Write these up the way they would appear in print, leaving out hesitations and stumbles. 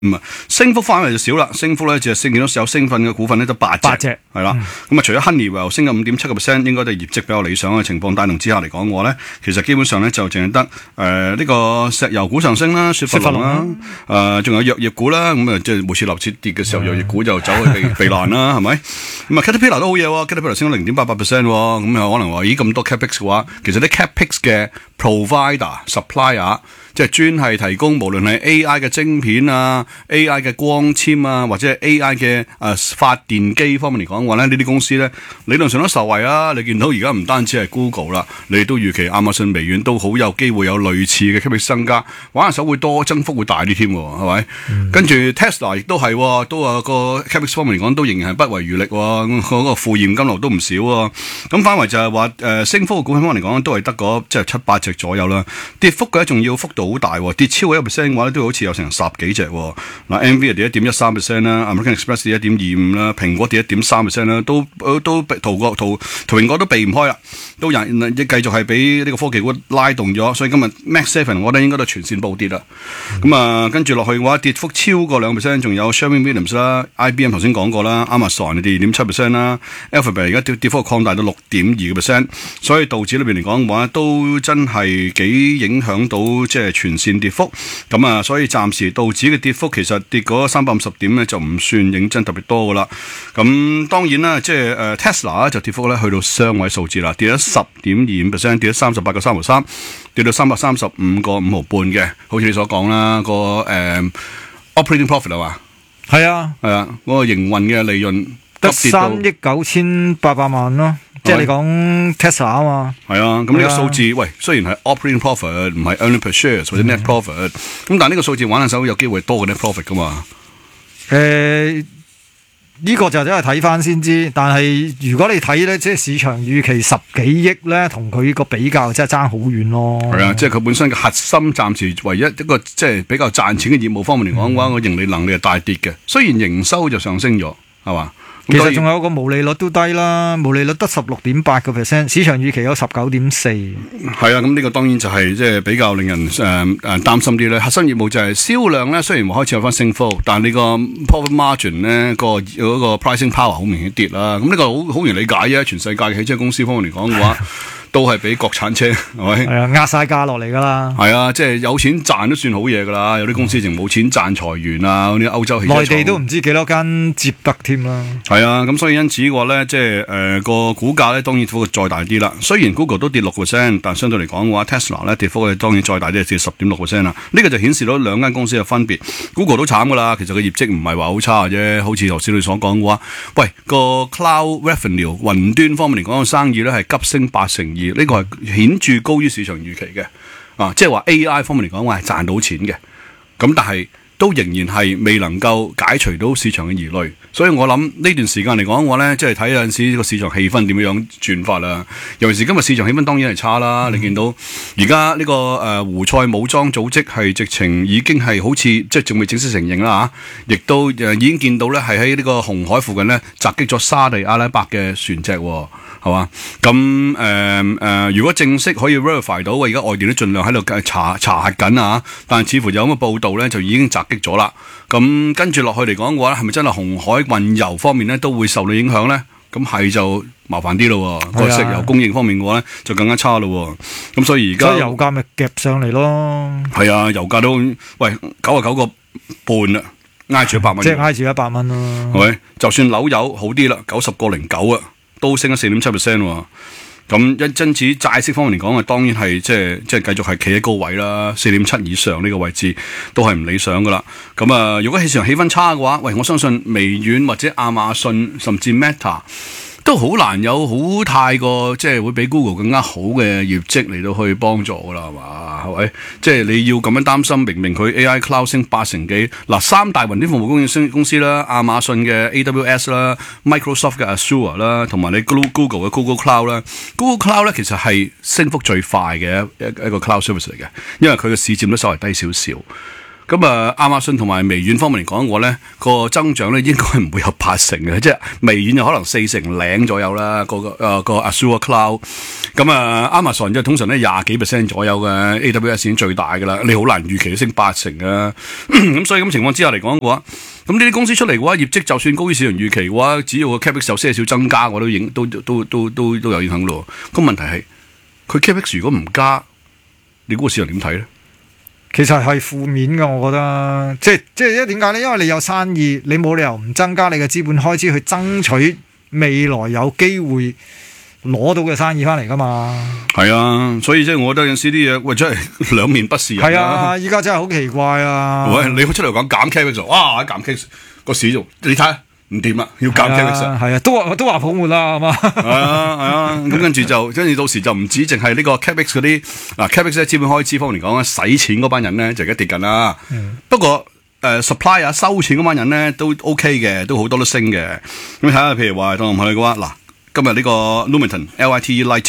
升幅範圍就少啦，升幅咧就見到有升份嘅股份咧得8隻，係啦。咁啊，除咗 Honeywell 升咗5.7%，應該都係業績比較理想嘅情況帶動之下嚟講嘅話咧，其實基本上咧就淨係得呢個石油股上升啦，雪佛龍啦，仲有藥業股啦，咁啊即係每次樓市跌嘅時候，藥業股就走去避難啦，係咪？咁啊 Caterpillar 都好嘢喎 ，Caterpillar 升咗0.88%，咁啊可能話咦咁多 capex 嘅話，其實啲 capex 嘅 provider supplier。即係專係提供無論係 AI 嘅晶片啊、AI 嘅光纖啊，或者係 AI 嘅發電機方面嚟講嘅話咧，呢啲公司咧理論上都受惠啊！你見到而家唔單止係 Google 啦，你都預期亞馬遜、微軟都好有機會有類似嘅 capex 增加，玩下手會多，增幅會大啲添，係咪？跟住 Tesla 亦都係，都話個 capex 方面嚟講都仍然係不遺餘力喎，嗰個負現金流都唔少喎。咁反為就係話升幅嘅股份方面嚟講都係得個即係7-8隻左右啦，跌幅嘅仲要幅度好大，跌超過1%嘅話咧，都好似有成10幾隻。嗱，NVIDIA 跌1.13%啦 ，American Express 跌1.25%啦，蘋果跌1.3%啦，都圖蘋果都避唔開啦，都繼續係俾呢個科技股拉動咗，所以今日 Max 7我覺得應該都全線暴跌啦。咁啊，跟住落去嘅話，跌幅超過2%，仲有 Sherwin Williams 啦 ，IBM 頭先講過啦 ，Amazon 跌2.7%啦 ，Alphabet 而家跌幅擴大到6.2%，所以道指裏邊嚟講嘅話，都真係幾影響到即係全線跌幅。咁啊，所以暫時道指嘅跌幅其實跌嗰350點咧就唔算認真特別多噶啦。咁當然啦，即係Tesla 就跌幅咧去到雙位數字啦，跌咗10.25%，跌咗38個3毫3，跌到335個5毫半嘅。好似你所講啦，個operating profit 係嘛？ 係啊， 嗰個營運嘅利潤得3億9800萬咯。即係你講 Tesla 啊嘛， 係啊，咁呢個數字，喂，雖然係 operating profit 唔係 earning per share 或者 net profit，咁但係呢個數字玩下手有機會多過 net profit 噶嘛？ 呢個就真係睇翻先知，但係如果你睇咧，即係市場預期10幾億咧，同佢個比較真係爭好遠咯。 係啊，即係佢本身嘅核心暫時唯一一個即係比較賺錢嘅業務方面嚟講嘅話，個盈利能力係大跌嘅，雖然營收就上升咗，係嘛？ 其實仲有個毛利率都低啦，毛利率得16.8%，市場預期有19.4%。 係啊，咁呢個當然就係即係比較令人擔心啲咧。核心業務就係銷量咧，雖然話開始有翻升幅，但係你個 profit margin 咧嗰個 pricing power 好明顯跌啦。咁呢個好容易理解嘅，全世界嘅汽車公司方面嚟講嘅話。都係俾國產車，係咪？係啊，壓晒價落嚟噶啦。 係啊，即係有錢賺都算好嘢噶啦。有啲公司淨冇錢賺裁員啊，嗰啲歐洲汽車廠。 內地都唔知幾多間接得添啦。 係啊，咁所以因此嘅話咧，即係個股價咧當然跌幅再大啲啦。雖然 Google 都跌6%，但相對嚟講嘅話 ，Tesla 咧跌幅咧當然再大啲，跌10.6%啦。呢個就顯示到兩間公司嘅分別。Google 都慘噶啦，其實個業績唔係話好差嘅啫。好似頭先你所講嘅話，喂個 Cloud Revenue 雲端方面嚟講嘅生意咧係急升82%。呢個係顯著高於市場預期嘅，即係話 AI 方面嚟講，我係賺到錢嘅，咁但係都仍然係未能夠解除到市場嘅疑慮，所以我諗呢段時間嚟講，我咧即係睇有陣時個市場氣氛點樣轉法啦。尤其是今日市場氣氛當然係差啦，你見到而家呢個胡塞武裝組織係直情已經係好似即係仲未正式承認啦嚇，亦都已經見到咧係喺呢個紅海附近咧襲擊咗沙地阿拉伯嘅船隻。係嘛？咁如果正式可以 verify 到，而家外電都盡量喺度查核緊啊！但係似乎有咁嘅報道咧，就已經襲擊咗啦。咁跟住落去嚟講嘅話，係咪真係紅海運油方面咧都會受到影響咧？咁係就麻煩啲咯。個石油供應方面嘅話咧，就更加差咯。咁所以而家油價咪夾上嚟咯。 係啊，油價都喂99個半啦，挨住100蚊。 即係挨住100蚊咯。 係咪？就算紐油好啲啦，90個09啊。都升咗4.7%喎，咁因此債息方面嚟講啊，當然係即係繼續係企喺高位啦，4.7以上呢個位置都係唔理想噶啦。咁如果市場氣氛差嘅話，喂，我相信微軟或者亞馬遜甚至 Meta 都好難有好太過即係會比 Google 更加好嘅業績嚟到去幫助噶啦，係嘛？係咪？即係你要咁樣擔心，明明佢 AI Cloud 升80%幾，嗱三大雲端服務供應公司啦，亞馬遜嘅 AWS 啦，Microsoft 嘅 Azure 啦，同埋你 Google 嘅 Google Cloud 啦，Google Cloud 咧其實係升幅最快嘅一個 Cloud Service 嚟嘅，因為佢嘅市佔率稍微低少少。 咁啊，亞馬遜同埋微軟方面嚟講嘅話咧，個增長咧應該唔會有8成嘅，即係微軟就可能4成零左右啦。個 Azure Cloud， 咁啊 Amazon 就通常咧20%左右嘅 AWS 已經最大㗎啦，你好難預期升8成啊。咁所以咁情況之下嚟講嘅話，咁呢啲公司出嚟嘅話，業績就算高於市場預期嘅話，只要個 capex 有些少增加，我都有影響咯。咁問題係佢 capex 如果唔加，你估個市場點睇咧？ 其實係負面嘅，我覺得，即係點解呢？因為你有生意，你冇理由唔增加你嘅資本開支去爭取未來有機會攞到嘅生意翻嚟噶嘛。係啊，所以即係我覺得有時啲嘢，喂，真係兩面不是人。 係啊，依家真係好奇怪啊！ 喂，你出嚟講減 capex，哇，減 capex 個市就你睇。唔掂啦，要減 capex。 係啊，都話泡沫啦，係嘛？ 係啊，咁跟住到時就唔止淨係呢個 capex 嗰啲capex 咧，資本開支方面嚟講咧，使錢嗰班人咧就而家跌緊啦。不過supply 收錢嗰班人咧都 OK 嘅，都好多都升嘅。咁睇下，譬如話當我哋嘅話，嗱，今日呢個 Lumiton LITE Light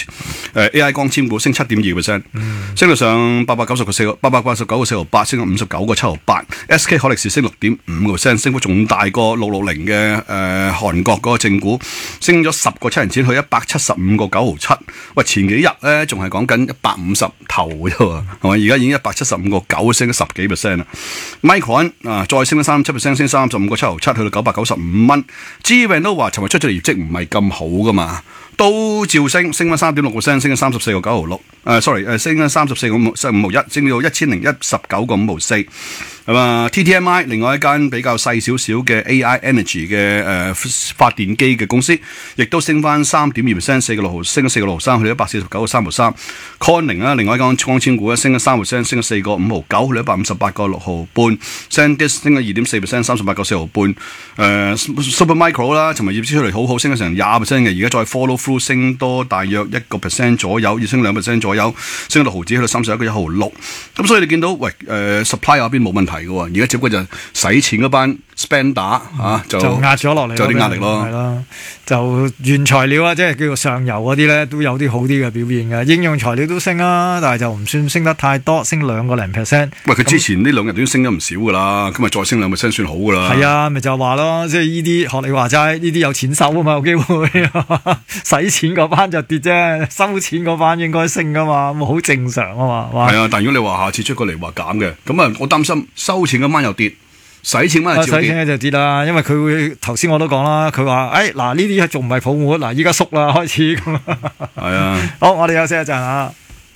AI 光纖股升7.2%，升到上889.4毫8，升到59.7毫8。SK 海力士升6.5%，升幅仲大過660嘅韓國嗰個正股，升咗10個7人錢去175.9毫7。喂，前幾日咧仲係講緊150頭啫喎，係咪？而家已經175.9，升咗10幾%啦。Micron 再升咗37%，升35.7毫7，去到995蚊。G-Van 都話尋日出咗業績唔係咁好噶嘛。都照升翻3.6%，升咗34.9毫6。升咗34.5毫1，升到1019.5毫4。咁啊 ，TTMI 另外一間比較細少少嘅 AI Energy 嘅發電機嘅公司，亦都升翻3.2%，4.6毫，升咗4.6毫3，去到149.3毫3。Corning 啊，另外一間光纖股咧，升咗3%，升咗4.5毫9，去到158.6毫半。SanDisk 升咗2.4%， 38.4毫半。Supermicro 啦，尋日業績出嚟好好，升咗成20%嘅，而家再 follow through 升多大約1% 左右，要升2% 左右，升到毫子去到31.1毫6。咁所以你見到喂supply 嗰邊冇問題嘅喎，而家只不過就使錢嗰班 spender 就壓咗落嚟， 就有啲壓力咯。 係咯，就原材料啊，即係叫做上游嗰啲咧，都有啲好啲嘅表現嘅。應用材料都升啦，但係就唔算升得太多，升2%。 喂，佢之前呢2日都升咗唔少噶啦，今日再升2%算好噶啦。 係啊，咪就話咯，即係呢啲學你話齋，呢啲有錢收啊嘛，有機會使錢嗰班就跌啫，收錢嗰班應該升噶嘛，咁好正常啊嘛。 係啊，但如果你話下次出過嚟話減嘅，咁啊，我擔心收錢嗰班又跌，使錢嗰班又跌。使錢就跌啦，因為佢會頭先我都講啦，佢話嗱呢啲仲唔係泡沫，嗱依家縮啦開始咁。 係啊， 好，我哋休息一陣啊。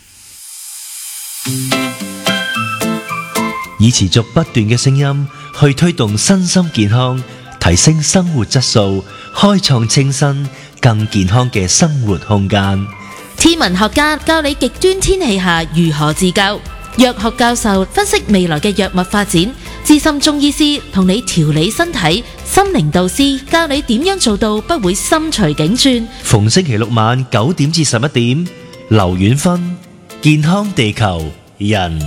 以持續不斷嘅聲音去推動身心健康，提升生活質素，開創清新更健康嘅生活空間。 天文學家教你極端天氣下如何自救，藥學教授分析未來嘅藥物發展，資深中醫師同你調理身體，心靈導師教你點樣做到不會心隨境轉。 逢星期六晚9點至11點，劉遠芬健康地球人。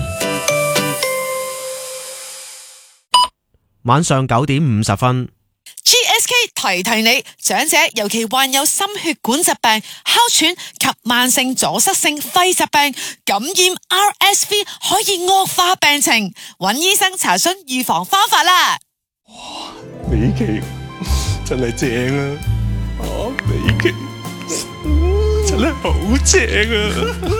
晚上9點50分。 GSK 提提你，長者尤其患有心血管疾病、哮喘及慢性阻塞性肺疾病，感染 RSV 可以惡化病情，揾醫生查詢預防方法啦。 哇，美琪真係正啊！美琪真係好正啊！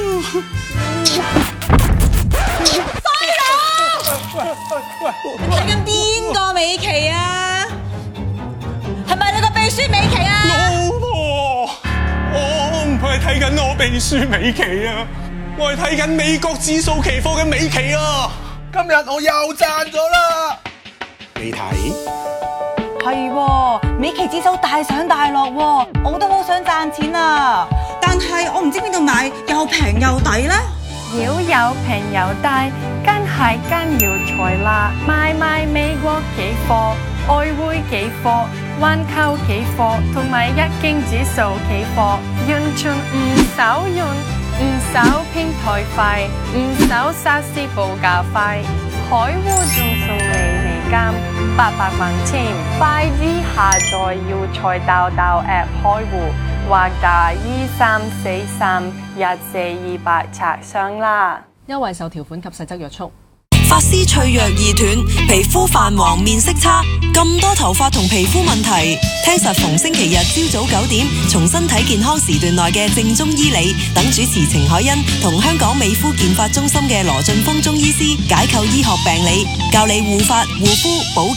睇緊邊個美琪啊？係咪你個秘書美琪啊？ 老婆，我唔係睇緊我秘書美琪啊，我係睇緊美國指數期貨嘅美琪啊！今日我又賺咗啦！你睇？ 係，美琪指數大上大落，我都好想賺錢啊！但係我唔知邊度買又平又抵咧。 要有平有低，梗係跟要財啦！買美國期貨、外匯期貨、環球期貨同埋日經指數期貨，完全唔使用，唔使平台費，唔使實時報價費，海戶仲送你美金800萬添！快啲下載要財道 App 開戶。或打23431428查詢啦。 優惠受條款及細則約束。 髮絲脆弱易斷，皮膚泛黃面色差，咁多頭髮同皮膚問題，聽實逢星期日朝早9點，從身體健康時段內嘅正宗醫理，等主持程海欣同香港美膚健髮中心嘅羅俊峰中醫師解構醫學病理，教你護髮護膚保